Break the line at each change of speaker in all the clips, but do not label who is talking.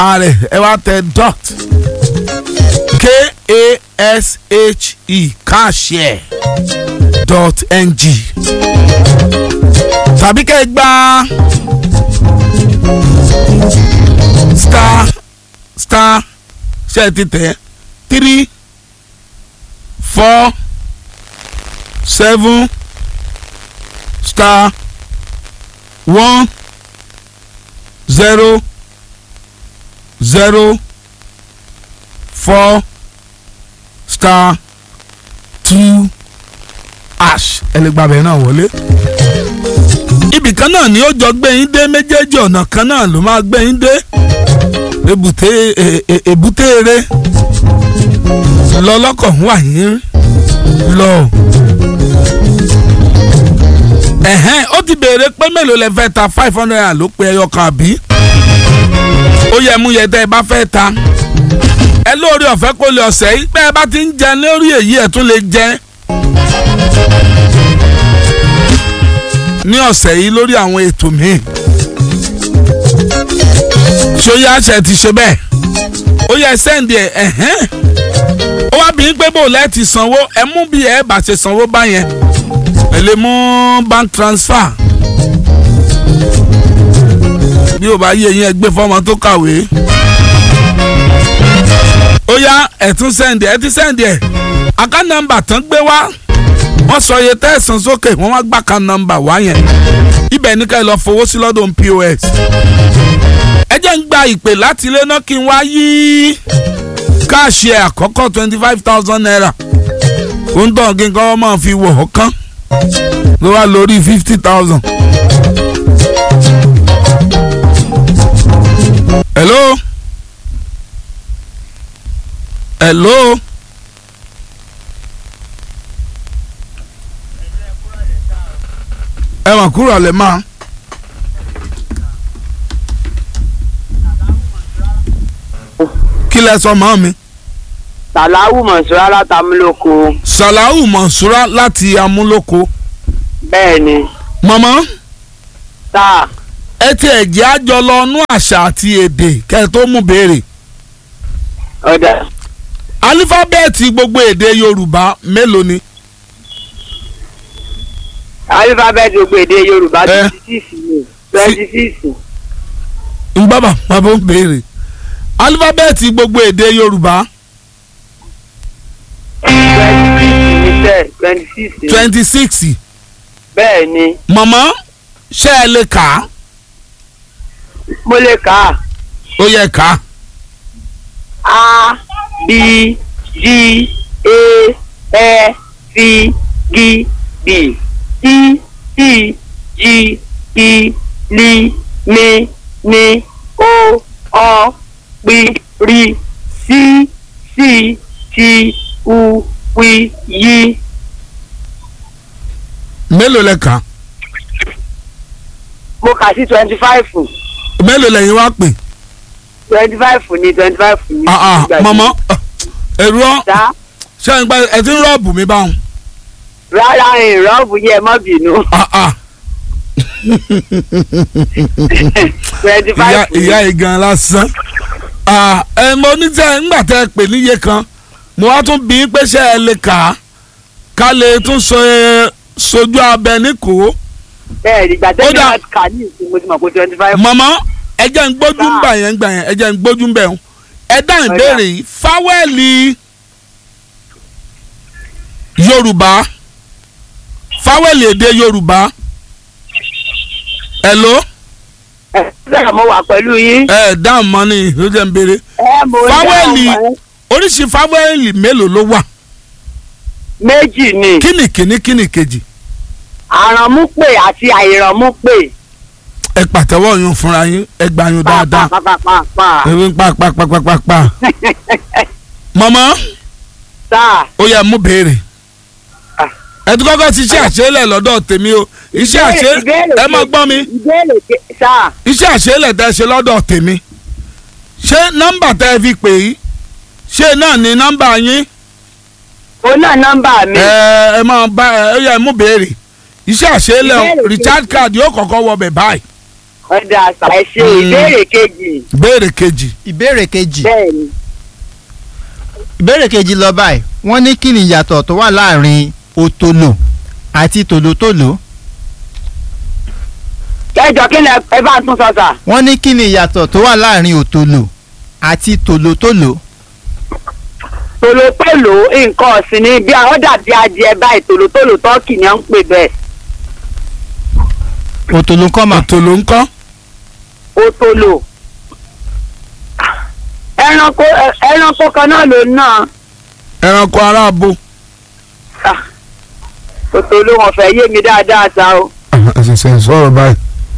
ààrẹ ẹ wá tẹ dot kashe.ng tàbí kẹ́ ẹ gba star ṣe ti tẹ̀ 3 4 7 star 1 0 0 4 star 2 hash ẹlẹgbàbẹ náà wọlé. ibì kan náà ni ó jọ gbé yín dé méjèèjì ọ̀nà kan náà ló máa gbé yín dé èbúté eré lọ́lọ́kọ̀ wà yín lọ. ó ti béèrè pé mélòó lẹ fẹ́ ta 500 ló pe ẹyọ kan àbí ó yẹ mú yẹ tẹ́ ẹ bá fẹ́ ta ẹ lórí ọ̀fẹ́ kó lè ọ̀sẹ̀ yìí pé ẹ bá ti ń jẹ lórí èyí ẹ̀ tún lè jẹ ní ọ̀sẹ̀ yìí lórí àwọn ètò míì ṣóyá àṣẹ ti ṣe bẹ́ẹ̀ ó yẹ sẹ́ǹdì ẹ̀ ó wá bí pé bò lẹ́ẹ̀tì sanwó ẹ mú bí ẹ bá ṣe sanwó báyẹn ẹ lè mú bank transfer bí ó bá yé yín ẹ gbé fọ́mọ tó kàwé ó yá ẹ tún sẹ́ǹdì ẹ ti sẹ́ǹdì ẹ̀ account number tán gbé wá wọ́n sọ iye tẹ́sán sókè wọ́n wá gbà account number wá yẹn ibẹ̀ ní ká ẹ lọ fowó sí lọ́dún POS ẹ jẹ́ ń gba ìpè láti ilé náà kí n wá yí káàṣì ẹ̀ àkọ́kọ́ 25,000 naira ó ń tàn kí n kọ́ máa fi wọ̀ ọ́ kán ló wá lórí 50,000. hello hello ẹ mà kúrò lè máa. kí lẹ sọ mọ́ mi.
Sàláwù Mọ̀nsúrà láti Amúlòkó.
Sàláwù Mọ̀nsúrà láti Amúlòkó.
bẹ́ẹ̀ni.
mọ̀mọ́.
tá.
ẹ ti ẹ̀jẹ̀ àjọ lọ nú àṣà àti èdè kẹ́ ẹ tó mú béèrè.
ọ̀dà.
alífábẹ́ẹ̀tì gbogbo èdè Yorùbá mélòó ni.
alífábẹ́ẹ̀tì gbogbo èdè Yorùbá 26 ni 26.
ń bàbá bàbá ń béèrè. alífábẹ́ẹ̀tì gbogbo èdè Yorùbá. 26.
bẹ́ẹ̀ni.
mọ̀mọ́ ṣé ẹ lè kà á.
mo lè kà á.
ó yẹ kà á.
A B G A E F G B T T G E L M N O O P R C C T U W Y.
mélòó lẹ kà á.
mo kà sí 25.
mélòó lẹ́yìn wá pè.
25 ni 25 ni.
mọ̀mọ́ ẹ̀rọ ṣé ẹ ń gbà ẹ ti ń rọ́ọ̀bù mi báwọn.
rárá ìrọ́ọ̀bù yẹ mọ́ bínú. 25.
ìyá ìgan lásán. mo ní tẹ ńgbà tẹ pè níye kan mo wá tún bí pé ṣé ẹ lè kà á ká lè tún sojú abẹ ní kó.
bẹ́ẹ̀ni ìgbà tẹ́lẹ̀ máa kà ní ìsìn mo ti mọ̀ pé 25.
mọ̀mọ́ ẹ jẹ́ ń gbójú ń gbà yẹn ẹ jẹ́ ń gbójú ń bẹ̀ ń ẹ dá ìbéèrè yìí fáwẹ́lì Yorùbá fáwẹ́lì èdè Yorùbá. hello.
ṣé mo wà pẹ̀lú yín.
dáhùn mọ́ ni ló jẹ́ ń béèrè. fáwẹ́lì oríṣi fáwẹ́lì mélòó ló wà.
méjì ni.
kíni kíní kíni kejì.
àrànmúpè àti àìrànmúpè.
ẹ pàtẹ́wọ́ yún fúnra yín ẹ gbà yún dáadáa. ewé pa. mọ̀mọ́.
tá.
ó yẹ mú béèrè. ẹ ti kọ́kọ́ ti iṣẹ́ àṣẹlẹ̀ lọ́dọ̀ tèmi o iṣẹ́ àṣẹlẹ̀ ẹ máa gbọ́ mi. iṣẹ́ àṣẹlẹ̀ tẹ́ ṣe lọ́dọ̀ tèmi. ṣé nọ́mbà tẹ́ fi pè yí ṣé náà ni nọ́mbà yín.
o náà nọ́mbà mi.
ẹ máa bá ẹ yẹ mú béèrè. iṣẹ́ àṣẹlẹ̀ richard card yóò kọ́kọ́ wọ bẹ̀ báyìí.
ọ̀dà àṣà ẹ ṣe ìbéèrè kejì.
ìbéèrè kejì.
ìbéèrè kejì.
bẹ́ẹ̀ni.
ìbéèrè kejì lọ báyìí wọ́n ní kí ni ìyàtọ̀ tó wà láàrin òtòlò àti tòlótòló.
ẹjọ kí ni ẹ bá ń tún sọ sà.
wọ́n ní kí ni ìyàtọ̀ tó wà láàrin òtòlò àti tòlótòló.
tòlótòló nǹkan ọ̀sìn ni bí àwọn dàbí adìẹ báyìí tòlótòló tọ́kì ni wọ́n ń pè bẹ́ẹ̀.
òtòló ńkọ́ mà.
òtòló ńkọ́.
òtòló ẹranko kan náà ló ná.
ẹranko aráàbò.
òtòló wọn fẹ́ yé mi dáadáa ta o.
ẹsẹ̀ sọ̀rọ̀ báyìí.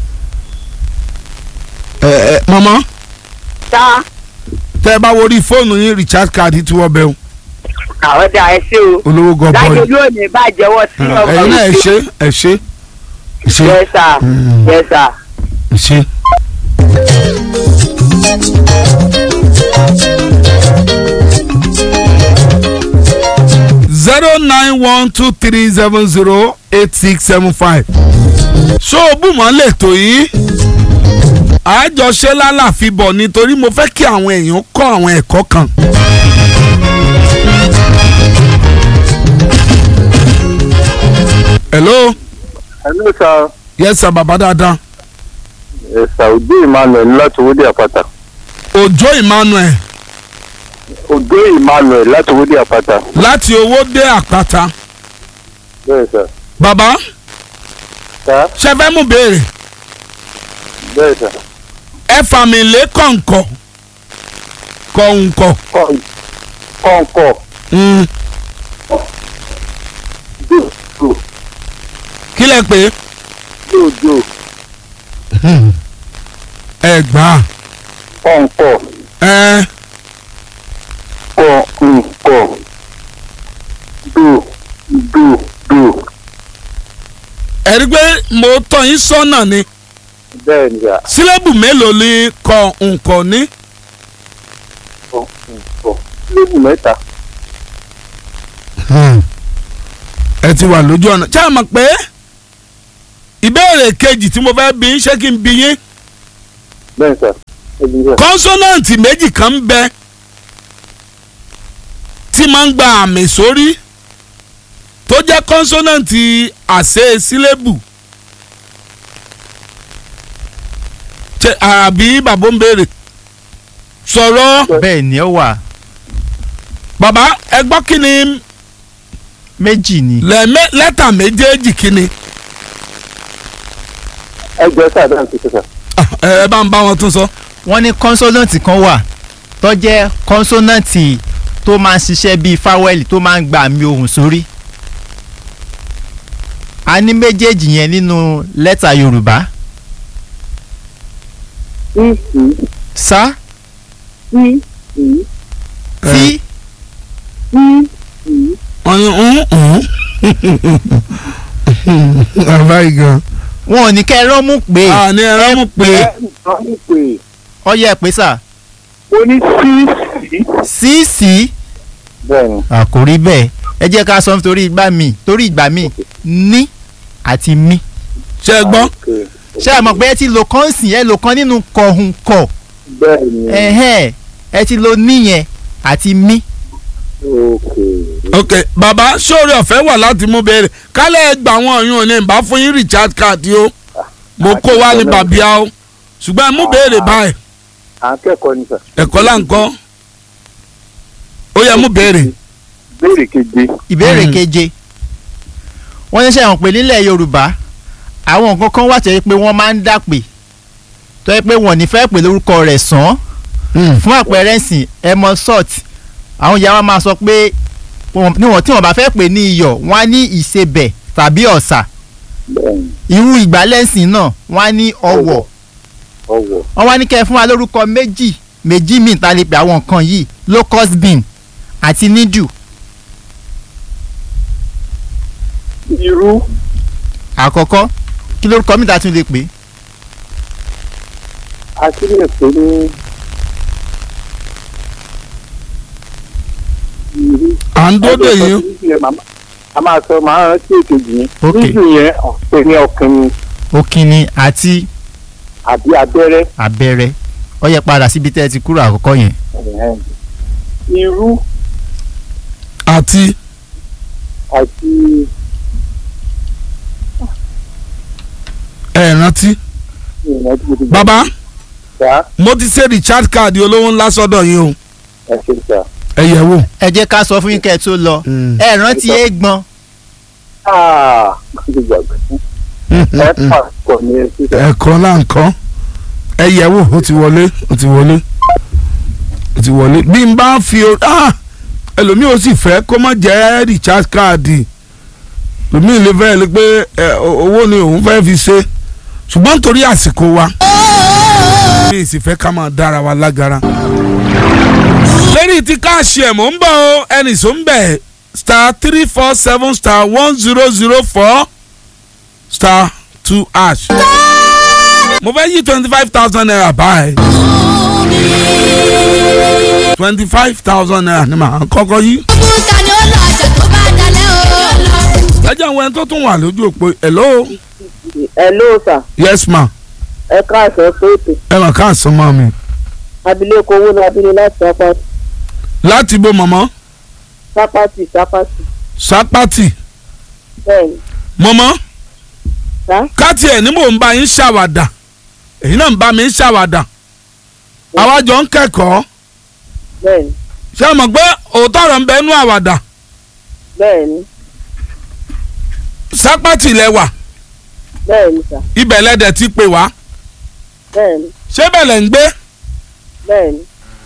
mama.
ta.
tẹ́ ẹ bá worí fóònù yín recharge card tí wọ́n bẹ̀ o.
àwọn dà ẹ ṣe o.
olówó gọbọi.
dájú lónìí bá jẹ́wọ́ sí ọkọ̀
ẹ̀yin náà ẹ ṣe.
yes sir yes sir.
ẹ ṣe. zero 912370867 so bùmọ̀ lè tó yìí àjọṣe lálàfi bọ̀ nítorí mo fẹ́ kí àwọn èèyàn kọ́ àwọn ẹ̀kọ́ kan. hello.
hello sir.
yes sir bàbá dáadáa.
yes sir Òjó Emmanuel láti Owódé Àpáta.
Òjó Emmanuel.
Òjó Emmanuel láti Owódé Àpáta.
láti Owódé Àpáta.
bẹ́ẹ̀ sà.
bàbá.
sà.
ṣe fẹ́ mú béèrè.
bẹ́ẹ̀ sà.
ẹ fà mí lé kọ̀ǹkọ̀. kọ̀ǹkọ̀.
kọ̀ǹkọ̀. jò.
kí lẹ pé.
jò.
ẹ gbà.
kọ̀ǹkọ̀. kọ̀ǹkọ̀. dò.
ẹ rí i pé mo tọ́ yín sọ́nà ni.
bẹ́ẹ̀ ni sà.
sílẹ̀bù mélòó ni kọ̀ǹkọ̀ ní.
kọ̀ǹkọ̀. sílẹ̀bù mẹ́ta.
ẹ ti wà lójú ọ̀nà ṣé ẹ mọ̀ pé ìbéèrè kejì tí mo fẹ́ bí ṣé kí n bí yín.
bẹ́ẹ̀ sà.
kọ́nsọ́nàǹtì méjì kan ń bẹ tí máa ń gba àmì sórí tó jẹ́ kọ́nsọ́nàǹtì àṣẹ sílẹ̀bù. ṣe àbí bàbá ń béèrè sọ̀rọ̀.
bẹ́ẹ̀ ni ó wà.
bàbá ẹ gbọ́ kí ni.
méjì ni.
lẹ́tà méjèèjì kí ni.
ẹ jẹ́ sà dáhùn sí sà.
ẹ bá ń bá wọn tún sọ.
wọ́n ní kọ́nsọ́nàǹtì kan wà tó jẹ́ kọ́nsọ́nàǹtì tó máa ń ṣiṣẹ́ bíi fáwẹ́lì tó máa ń gba àmì ohùn sórí. a ní méjèèjì yẹn nínú lẹ́tà Yorùbá. sá. tí.
àbáyé gan.
wọn ò ní kẹ́ ẹ rọ́mú pé.
ní ẹ rọ́mú pé.
ọyẹ pé sà.
o ní
síìsì.
bẹ́ẹ̀ni.
àkórí bẹ́ẹ̀ ẹ jẹ́ ká sọ nítorí ìgbà mi ní àti mí.
ṣé ẹ gbọ́.
ṣé ẹ mọ̀ pé ẹ ti lo kan sìn ẹ lo kan nínú kọ̀hùnkọ̀.
bẹ́ẹ̀ni.
ẹ ti lo níyẹn àti mí.
ok bàbá sórí ọ̀fẹ́ wà láti mú béèrè kálẹ̀ gbà wọ́n ọ̀yún òní ìbá fún yín recharge card yìí o mo kó wá ní bàbíà o ṣùgbọ́n ẹ mú béèrè báyìí.
à ń kẹ́kọ̀ọ́ ni sà.
ẹ̀kọ́ là ń kọ́ ó yẹ mú béèrè.
ìbéèrè keje.
ìbéèrè keje wọ́n ní sẹ́wọ̀n pé nílẹ̀ Yorùbá àwọn nǹkan kan wà tó yẹ pé wọ́n máa ń dàpè tó yẹ pé wọ́n ní fẹ́ pè lórúkọ rẹ̀ sàn fún àpẹẹrẹ ìsìn ẹmọ salt àwọn ìyá wa máa sọ pé níwọ̀n tí wọ́n bá fẹ́ pè ní iyọ̀ wọ́n á ní ìsebẹ̀ tàbí ọ̀sà irú ìgbálẹ̀sìn náà wọ́n á ní ọ̀wọ̀ wọ́n wá ní kẹ́ ẹ fún wa lórúkọ méjì míì ta lè pè àwọn nǹkan yìí locust bean àti nídù.
irú.
àkọ́kọ́ kí lórúkọ mi ta tún lè pè.
a ti lè pè ní.
à ń dóde yìí.
a máa sọ máa rántí èkejì yẹn.
ok
níjú yẹn pè ní ọkùnrin.
òkìní àti.
àbí abẹ́rẹ́.
abẹ́rẹ́ ó yẹ padà síbi tẹ́ ẹ ti kúrò àkọ́kọ́ yẹn.
irú
àti ẹ rántí. bàbá mo ti ṣe recharge card olówó ńlá sọ́dọ̀ yín o.
ẹ ṣe sà.
ẹ yẹ̀ wò.
ẹ jẹ́ ká sọ fún yín kẹ́ ẹ tó lọ ẹ rántí eégbọn.
ẹ̀kọ́ là ń kọ́ ẹ yẹ̀ wò ó ti wọlé ó ti wọlé ó ti wọlé bí n bá fi ẹlòmíì ó sì fẹ́ kó má jẹ́ recharge card ẹlòmíì lè fẹ́ lè pé owó ni òun fẹ́ fi ṣe ṣùgbọ́n nítorí àsìkò wa mi sì fẹ́ ká máa dára wa lágara. lẹ́yìn tí káàṣì ẹ̀ mò ń bọ̀ ọ́ ẹnì sọ ń bẹ̀ *347*100*4*2#. mo fẹ́ yí 25,000 naira báyìí. 25,000 naira ni màá kọ́kọ́ yí. lẹ́jọ́ àwọn ẹni tó tún wà lójú òpó hello.
hello sir.
yes ma.
ẹ káàsán fóòtù.
ẹ mà káàsán mọ́ mi.
abilékọ owó ni abilé láti sápátì.
láti bo mọ̀mọ́.
sápátì.
sápátì.
bẹ́ẹ̀ni.
mọ̀mọ́.
sá.
káàtì ẹ̀ ní mò ń bá yín ṣàwàdà èyí náà ń bá mi ṣàwàdà àwa jọ ń kẹ́kọ̀ọ́.
bẹ́ẹ̀ni.
ṣé o mọ̀ pé òótọ́ ọ̀rọ̀ ń bẹ nú àwàdà.
bẹ́ẹ̀ni.
sápátì lẹ́wà.
bẹ́ẹ̀ni sà.
ibẹ̀ lẹ́dẹ̀ ti pè wá.
bẹ́ẹ̀ni.
ṣé bẹ̀lẹ̀ ń gbé.
bẹ́ẹ̀ni.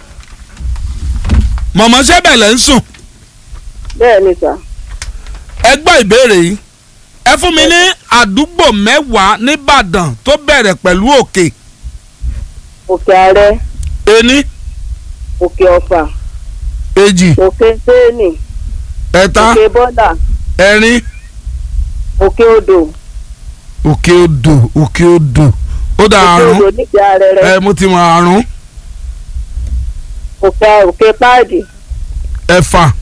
mọ̀mọ́ ṣé bẹ̀lẹ̀ ń sùn.
bẹ́ẹ̀ni sà.
ẹ gbọ́ ìbéèrè yìí ẹ fún mi ní àdúgbò mẹ́wàá nìbàdàn tó bẹ̀rẹ̀ pẹ̀lú òkè.
òkè àrẹ.
ení.
òkè ọ̀fà.
èjì.
òkè sẹ́ẹ̀nì.
ẹ̀ta.
òkè bọ́dà.
ẹ̀rin.
òkè odò.
òkè odò òkè odò ó dà àrùn.
òkè odò níbi arẹrẹ.
mo ti mọ àrùn.
òkè páàdì.
ẹ̀fà.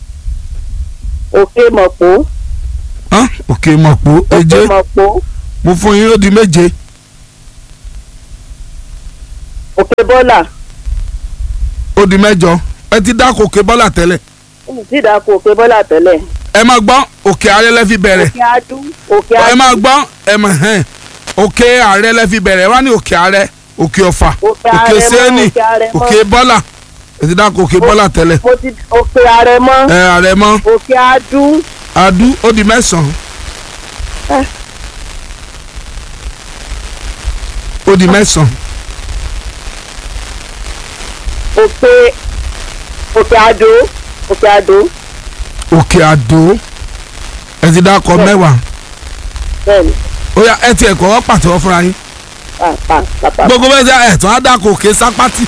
òkè mọ̀pó.
òkè mọ̀pó èje.
òkè mọ̀pó.
mo fún yín ó di méje.
òkè bọ́là.
ó di mẹ́jọ ẹ ti dáko òkè bọ́là tẹ́lẹ̀.
ti dáko òkè bọ́là tẹ́lẹ̀.
ẹ máa gbọ́ òkè àrẹ lẹ́ fi bẹ̀rẹ̀.
òkè adú. òkè adú.
ẹ máa gbọ́ ẹ máa hẹ́n òkè àrẹ lẹ́ fi bẹ̀rẹ̀ wá ní òkè àrẹ òkè ọ̀fà òkè sẹ́ẹ̀nì òkè bọ́là ẹ ti dáko òkè bọ́là tẹ́lẹ̀.
mo ti òkè àrẹ̀mọ.
àrẹ̀mọ.
òkè adú.
adú ó di mẹ́sàn-án. ó di mẹ́sàn-án.
òkè àdó. òkè àdó.
òkè àdó ẹ ti dákọ mẹ́wàá.
bẹ́ẹ̀ni.
ó yá ẹ ti ẹ̀kọ́ wọ́n pàtẹ́wọ́ fúnra yín. gbogbo bẹ́ẹ̀ sẹ́ ẹ̀tọ́ á dákọ òkè sápátì.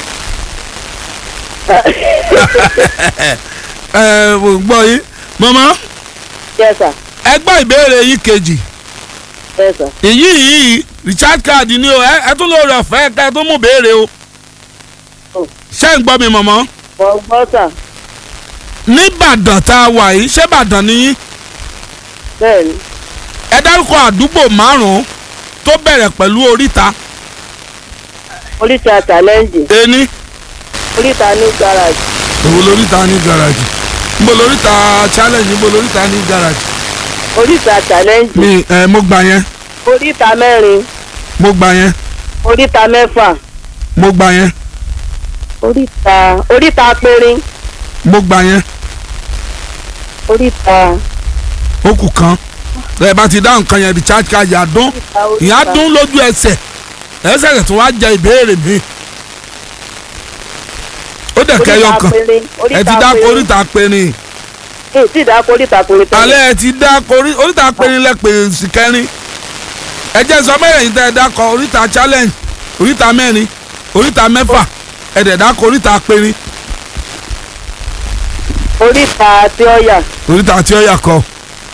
gbọ́ yín mọ́mọ́.
yes sir.
ẹ gbọ́ ìbéèrè yín kejì.
yes sir.
èyí yìí richard card ni o ẹ tún lóore ọ̀fẹ́ ẹ tún mú béèrè o. ṣé ń gbọ́ mi mọ̀mọ́.
mo gbọ́ sà.
níbàdàn tá a wà yìí ṣé Ìbàdàn ni yín.
bẹ́ẹ̀ni.
ẹ dárúkọ àdúgbò márùn-ún tó bẹ̀rẹ̀ pẹ̀lú oríta.
oríta challenge.
ení.
oríta ní garage.
èwo lóríta ní garage. níbo lóríta challenge níbo lóríta ní garage.
oríta challenge.
mo gbà yẹn.
oríta mẹ́rin.
mo gbà yẹn.
oríta mẹ́fà.
mo gbà yẹn.
oríta péré.
mo gbà yẹn.
oríta.
ó kù kan ẹ bá ti dá nǹkan yẹn recharge card yà dún ìyá dún lójú ẹsẹ̀ rẹ̀ tó wá jẹ ìbéèrè mi. ó dẹ̀ kẹyọ kan ẹ ti dáko oríta péré.
ẹ ti dáko oríta péré tẹ́lẹ̀.
alẹ́ ẹ ti dáko oríta péré lẹ́pẹ̀ sí kẹrin. ẹ jẹ́ sọ mẹ́rin yìí tẹ́ ẹ dáko oríta challenge oríta mẹ́rin oríta mẹ́fà ẹ dẹ̀ dáko oríta péré.
oríta tí ó yà.
oríta tí ó yà kọ.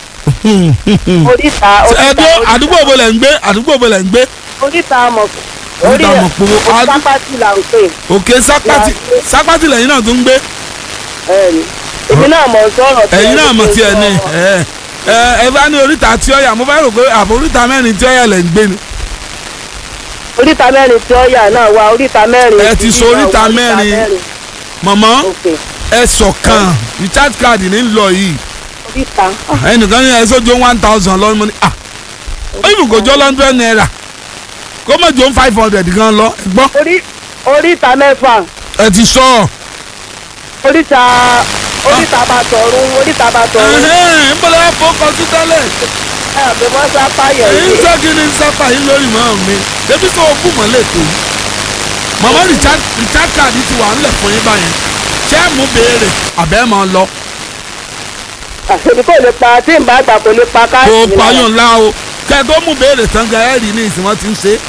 oríta
ẹdún àdúgbò bo lẹ̀ ń gbé àdúgbò bo lẹ̀ ń gbé.
oríta mọ̀pọ̀.
oríta mọ̀pọ̀
sápátì là ń pè.
òkè sápátì lẹ́yìn náà tó ń gbé.
èmi náà mọ̀ sọ̀rọ̀ tí
ẹ̀yin náà mọ̀ tí ẹ ní ẹ bá ní oríta tí ó yà mo fẹ́ rò pé àbò oríta mẹ́rin tí ó yà lẹ̀ ń gbé ni.
oríta mẹ́rin tí ó yà náà wà oríta mẹ́rin.
ẹ ti sọ oríta mẹ́rin mọ̀mọ́ ẹ sọ̀kan recharge card ní lọ yìí
oríta.
ẹnìkan ní ẹ sọ́jọ́ 1000 lọ́nà ní à ìbùkọ́jọ́ lọ́ndrẹ́ náírà kó mọ̀ jọ 500 gan lọ gbọ́.
oríta mẹ́fà.
ẹ ti sọ.
oríta bá tọrún oríta bá tọrún.
ń bọ̀dọ̀ wá fọ́ kọjú tẹ́lẹ̀.
ẹ ọ̀ pé wọ́n sápá yẹ̀
èyí ń sọ kí ni ń sápá yìí lórí mọ́ mi débi tó o kú mọ́ lẹ́tọ̀ọ́ yìí. mọ̀mọ́ recharge card ti wà ńlẹ̀ fún yín báyẹn ṣé ẹ mú béèrè àbẹ́ máa lọ.
àṣebí kò lè pa tí n bá gbà kò lè pa káàdì.
kò payọ̀ ńlá o kẹ́ ẹ tó mú béèrè tán gan ẹ rí ní ìsìn wọn ti ń ṣe.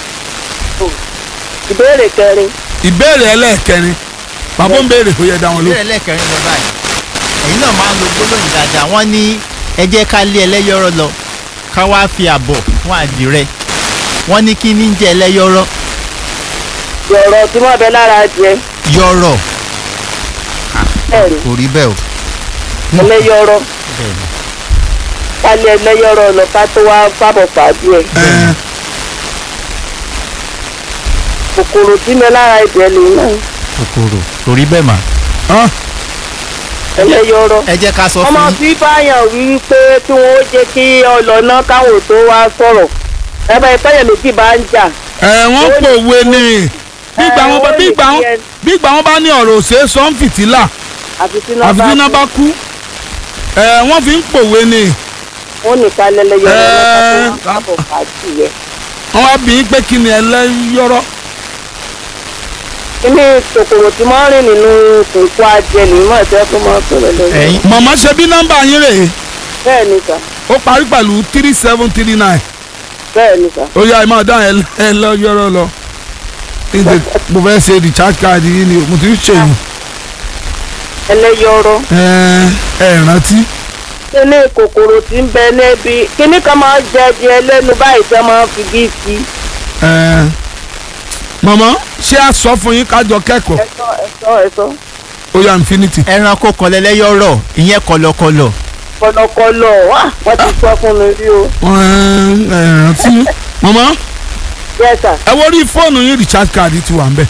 ìbéèrè kẹrin.
ìbéèrè ẹlẹ́ẹ̀kẹrin bàbá ń béèrè ó yẹ dá wọn ló.
ìbéèrè ẹlẹ́ẹ̀kẹrin lọ báyìí ẹ̀yin náà máa ń lo gbólóyìn dáadáa wọ́n ní ẹ jẹ́ ká lé ẹlẹ́yọ̀rọ̀ lọ ká wá fi àbọ̀ fún àdìrẹ wọ́n ní kí ní jẹ́ ẹlẹ́yọ̀rọ̀.
yọ̀rọ̀ tí wọ́n bẹ lára jẹ.
yọ̀rọ̀ kò rí bẹ́ẹ̀ o.
ẹlẹ́yọ̀rọ̀ kálí ẹlẹ́yọ̀rọ̀ lọ ká tó wá fábọ̀ fàájú ẹ̀. kòkòrò tí mi lára ẹ̀jẹ̀ lè náà.
kòkòrò kò rí bẹ́ẹ̀ mà.
ẹlẹ́yọ̀rọ̀
ẹ jẹ́ ká sọ fún yín.
ọmọ tí báyàn wí pé kí wọ́n ó jẹ́ kí ọlọ́nà káwọn tó wá sọ̀rọ̀ ẹ̀bẹ̀ ìtọ́yẹ̀ méjì bá ń jà.
wọ́n pòwe ni bí ìgbà wọn bá ní ọ̀rọ̀ òṣè sọ ń fìtílà àfi tí iná bá kú wọ́n fi ń pòwe ni.
wọ́n nìkan lẹ́lẹ́yọ̀rọ̀ lọ́kàn tó wá bọ̀ fàájì yẹ.
wọ́n wá bí i pé kí ni ẹlẹ́yọ̀rọ̀.
kíní kòkòrò tí wọ́n rìn nínú kòkó ajẹ nìmọ̀ ẹ̀jẹ̀ tó máa sọ̀rọ̀ lọ́yọ̀.
màmá ṣe bí nọ́mbà yín rèé.
bẹ́ẹ̀ ni sà.
ó parí pẹ̀lú 3739.
bẹ́ẹ̀ ni sà.
ó yá ẹ máa dá ẹlẹ́yọ̀rọ̀ lọ. mo fẹ́ ṣe recharge card yìí ni mo ti ń ṣe yìí.
ẹlẹ́yọ̀rọ̀.
ẹ rántí.
kíní kòkòrò tí ń bẹ níbi kíní kan máa jẹ ẹdìẹ lẹ́nu báyìí tẹ́ máa fi bí sí.
màmá ṣé a sọ fún yín kájọ kẹ́kọ̀ọ́.
ẹ sọ.
ó yá infinity.
ẹranko kan lẹ́lẹ́yọ̀rọ̀ ìyẹn kọ̀lọ̀kọ̀lọ̀.
kọ̀lọ̀kọ̀lọ̀ wọ́n ti sọ fún mi rí o.
ẹ rántí. màmá.
yes sir.
ẹ wo rí fóònù yín recharge card ti wà ń bẹ̀.